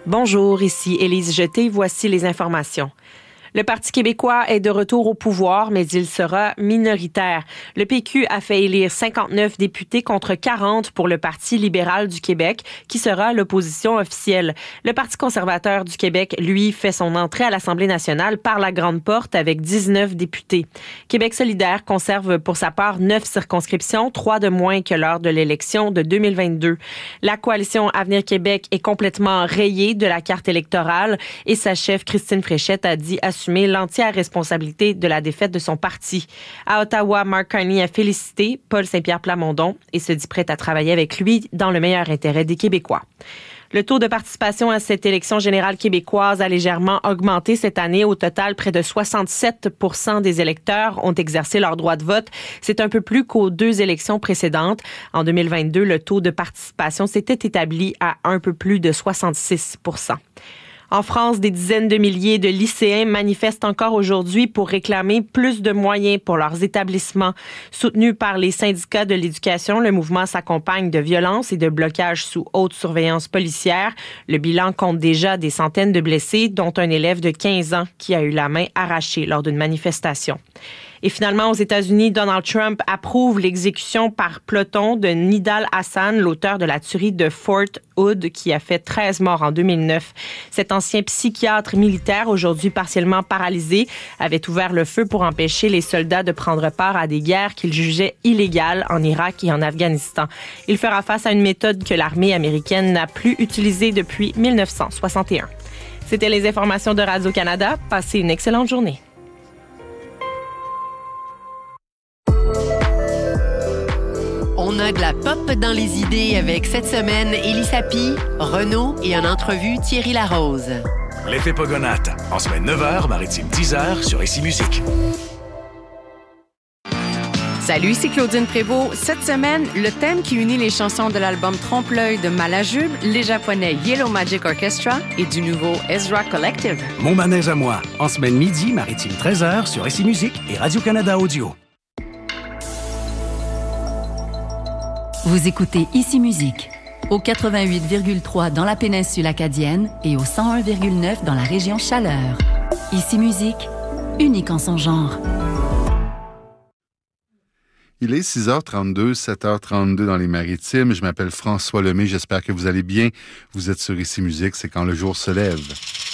Bonjour, ici Élise Jeté. Voici les informations. Le Parti québécois est de retour au pouvoir, mais il sera minoritaire. Le PQ a fait élire 59 députés contre 40 pour le Parti libéral du Québec, qui sera l'opposition officielle. Le Parti conservateur du Québec, lui, fait son entrée à l'Assemblée nationale par la grande porte avec 19 députés. Québec solidaire conserve pour sa part 9 circonscriptions, 3 de moins que lors de l'élection de 2022. La coalition Avenir Québec est complètement rayée de la carte électorale et sa chef, Christine Fréchette, a dit assumer l'entière responsabilité de la défaite de son parti. À Ottawa, Mark Carney a félicité Paul Saint-Pierre Plamondon et se dit prêt à travailler avec lui dans le meilleur intérêt des Québécois. Le taux de participation à cette élection générale québécoise a légèrement augmenté cette année. Au total, près de 67 % des électeurs ont exercé leur droit de vote. C'est un peu plus qu'aux 2 élections précédentes. En 2022, le taux de participation s'était établi à un peu plus de 66 %. En France, des dizaines de milliers de lycéens manifestent encore aujourd'hui pour réclamer plus de moyens pour leurs établissements. Soutenu par les syndicats de l'éducation, le mouvement s'accompagne de violences et de blocages sous haute surveillance policière. Le bilan compte déjà des centaines de blessés, dont un élève de 15 ans qui a eu la main arrachée lors d'une manifestation. Et finalement, aux États-Unis, Donald Trump approuve l'exécution par peloton de Nidal Hassan, l'auteur de la tuerie de Fort Hood, qui a fait 13 morts en 2009. Cet ancien psychiatre militaire, aujourd'hui partiellement paralysé, avait ouvert le feu pour empêcher les soldats de prendre part à des guerres qu'il jugeait illégales en Irak et en Afghanistan. Il fera face à une méthode que l'armée américaine n'a plus utilisée depuis 1961. C'était les informations de Radio-Canada. Passez une excellente journée. On a de la pop dans les idées avec cette semaine Élie Sapi, Renaud et en entrevue Thierry Larose. L'effet Pogonate, en semaine 9h, maritime 10h sur Ici Musique. Salut, ici Claudine Prévost. Cette semaine, le thème qui unit les chansons de l'album Trompe-l'œil de Malajube, les Japonais Yellow Magic Orchestra et du nouveau Ezra Collective. Mon manège à moi, en semaine midi, maritime 13h sur Ici Musique et Radio-Canada Audio. Vous écoutez Ici Musique, au 88,3 dans la péninsule acadienne et au 101,9 dans la région Chaleur. Ici Musique, unique en son genre. Il est 6h32, 7h32 dans les Maritimes. Je m'appelle François Lemay, j'espère que vous allez bien. Vous êtes sur Ici Musique, c'est quand le jour se lève.